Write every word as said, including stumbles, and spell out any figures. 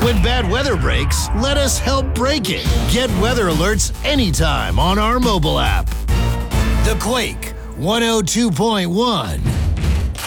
When bad weather breaks, let us help break it. Get weather alerts anytime on our mobile app. The Quake one oh two point one.